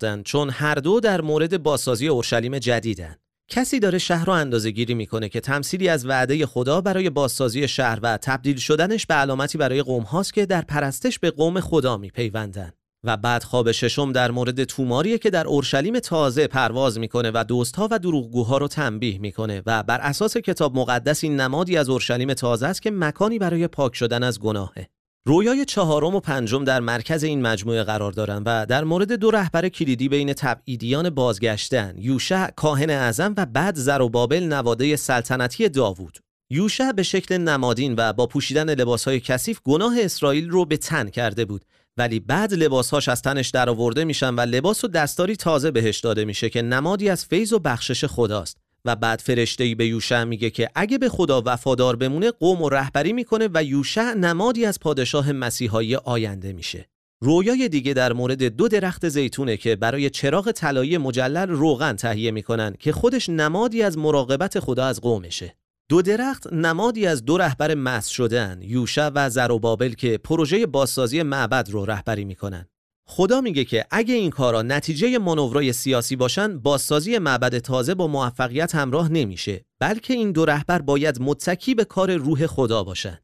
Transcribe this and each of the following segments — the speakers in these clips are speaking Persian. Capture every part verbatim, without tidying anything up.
آمیختن، چون هر دو در مورد بازسازی اورشلیم جدیدن. کسی داره شهر رو اندازه‌گیری میکنه که تمثیلی از وعده خدا برای بازسازی شهر و تبدیل شدنش به علامتی برای قوم هاست که در پرستش به قوم خدا میپیوندن. و بعد خواب ششم در مورد توماریه که در اورشلیم تازه پرواز میکنه و دوستها و دروغگوها رو تنبیه میکنه و بر اساس کتاب مقدس این نمادی از اورشلیم تازه است که مکانی برای پاک شدن از گناهه. رویای چهارم و پنجم در مرکز این مجموعه قرار دارن و در مورد دو رهبر کلیدی بین تبعیدیان بازگشتن، یوشع کاهن اعظم و بعد زروبابل نواده سلطنتی داوود. یوشع به شکل نمادین و با پوشیدن لباسهای کثیف گناه اسرائیل رو به تن کرده بود، ولی بعد لباسهاش از تنش در آورده میشن و لباس و دستاری تازه بهش داده میشه که نمادی از فیض و بخشش خداست. و بعد فرشته‌ای به یوشع میگه که اگه به خدا وفادار بمونه قوم و رهبری میکنه و یوشع نمادی از پادشاه مسیحایی آینده میشه. رویای دیگه در مورد دو درخت زیتونه که برای چراغ طلایی مجلل روغن تهیه میکنن که خودش نمادی از مراقبت خدا از قومشه. دو درخت نمادی از دو رهبر مسح شده‌اند، یوشع و زروبابل، که پروژه بازسازی معبد رو رهبری میکنن. خدا میگه که اگه این کارا نتیجه مانورای سیاسی باشن، بازسازی معبد تازه با موفقیت همراه نمیشه، بلکه این دو رهبر باید متکی به کار روح خدا باشن.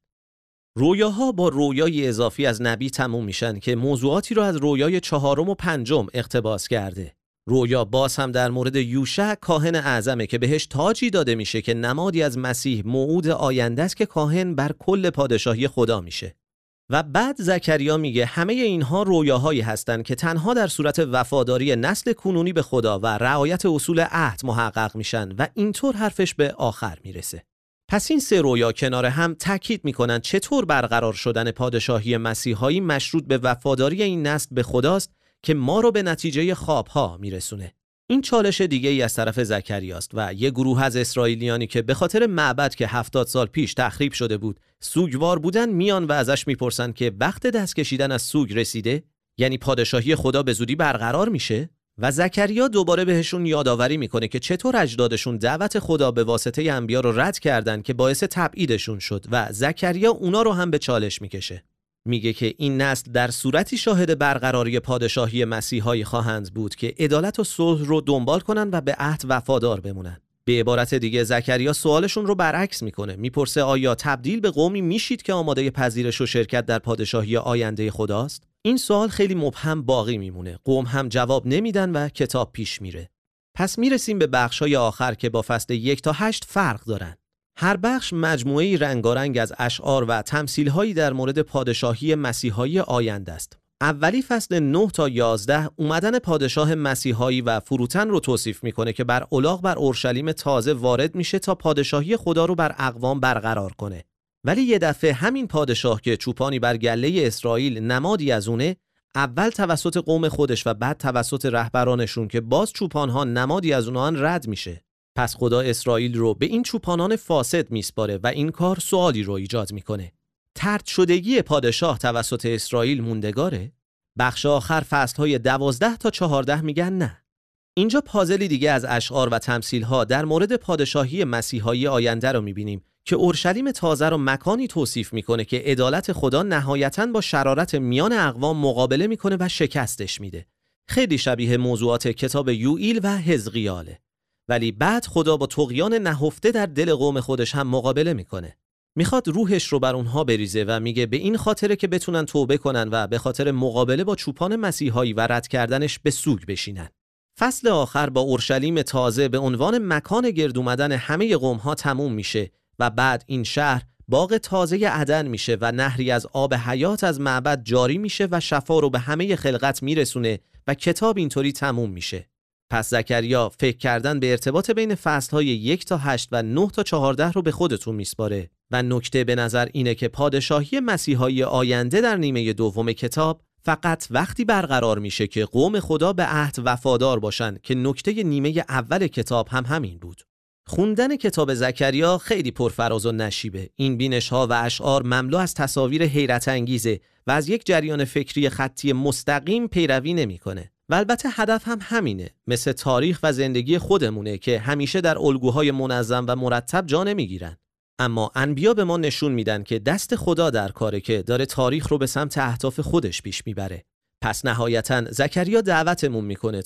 رویاها با رویای اضافی از نبی تموم میشن که موضوعاتی رو از رویای چهارم و پنجم اقتباس کرده. رویا باز هم در مورد یوشع کاهن اعظمه که بهش تاجی داده میشه که نمادی از مسیح موعود آینده است که کاهن بر کل پادشاهی خدا میشه. و بعد زکریا میگه همه اینها رویاهایی هستند که تنها در صورت وفاداری نسل کنونی به خدا و رعایت اصول عهد محقق میشن و اینطور حرفش به آخر میرسه. پس این سه رویا کنار هم تاکید میکنن چطور برقرار شدن پادشاهی مسیحایی مشروط به وفاداری این نسل به خداست که ما رو به نتیجه خوابها میرسونه. این چالش دیگه ای از طرف زکریاست و یه گروه از اسرائیلیانی که به خاطر معبد که هفتاد سال پیش تخریب شده بود سوگوار بودن میان و ازش میپرسن که وقت دست کشیدن از سوگ رسیده، یعنی پادشاهی خدا به زودی برقرار میشه. و زکریا دوباره بهشون یادآوری میکنه که چطور اجدادشون دعوت خدا به واسطه انبیا رو رد کردن که باعث تبعیدشون شد و زکریا اونا رو هم به چالش میکشه. میگه که این نسل در صورتی شاهد برقراری پادشاهی مسیحایی خواهند بود که عدالت و صلح رو دنبال کنن و به عهد وفادار بمونن. به عبارت دیگه زکریا سوالشون رو برعکس میکنه، میپرسه آیا تبدیل به قومی میشید که آماده پذیرش و شرکت در پادشاهی آینده خداست؟ این سوال خیلی مبهم باقی میمونه. قوم هم جواب نمیدن و کتاب پیش میره. پس میرسیم به بخشای آخر که با فصل یک تا هشت فرق دارن. هر بخش مجموعه‌ای رنگارنگ از اشعار و تمثیل‌هایی در مورد پادشاهی مسیحایی آینده است. اولی فصل نه تا یازده اومدن پادشاه مسیحایی و فروتن رو توصیف میکنه که بر الاغ بر اورشلیم تازه وارد میشه تا پادشاهی خدا رو بر اقوام برقرار کنه. ولی یه دفعه همین پادشاه که چوپانی بر گله اسرائیل نمادی از اونه، اول توسط قوم خودش و بعد توسط رهبرانشون که باز چوپانها نمادی از اونها رد میشه. پس خدا اسرائیل رو به این چوپانان فاسد میسپاره و این کار سوالی رو ایجاد میکنه. طرد شدگی پادشاه توسط اسرائیل موندگاره؟ بخش آخر فصلهای دوازده تا چهارده میگن نه. اینجا پازلی دیگه از اشعار و تمثیل‌ها در مورد پادشاهی مسیحایی آینده رو میبینیم که اورشلیم تازه رو مکانی توصیف میکنه که عدالت خدا نهایتاً با شرارت میان اقوام مقابله میکنه و شکستش میده. خیلی شبیه موضوعات کتاب یوئیل و حزقیاله. ولی بعد خدا با طغیان نهفته در دل قوم خودش هم مقابله میکنه. میخواد روحش رو بر اونها بریزه و میگه به این خاطره که بتونن توبه کنن و به خاطر مقابله با چوپان مسیحایی و رد کردنش به سوگ بشینن. فصل آخر با اورشلیم تازه به عنوان مکان گرد اومدن همه قوم‌ها تموم میشه و بعد این شهر باغ تازه عدن میشه و نهری از آب حیات از معبد جاری میشه و شفا رو به همه خلقت میرسونه و کتاب اینطوری تموم میشه. پس زکریا فکر کردن به ارتباط بین فصلهای یک تا هشت و نه تا چهارده رو به خودتون میسپاره و نکته به نظر اینه که پادشاهی مسیحایی آینده در نیمه دوم کتاب فقط وقتی برقرار میشه که قوم خدا به عهد وفادار باشن که نکته نیمه اول کتاب هم همین بود. خوندن کتاب زکریا خیلی پرفراز و نشیبه. این بینش‌ها و اشعار مملو از تصاویر حیرت انگیزه و از یک جریان فکری خطی مستقیم پیروی نمی‌کنه. و البته هدف هم همینه، مثل تاریخ و زندگی خودمونه که همیشه در الگوهای منظم و مرتب جا نمیگیرن. اما انبیا به ما نشون میدن که دست خدا در کاره که داره تاریخ رو به سمت اهداف خودش پیش میبره. پس نهایتاً زکریا دعوتمون میکنه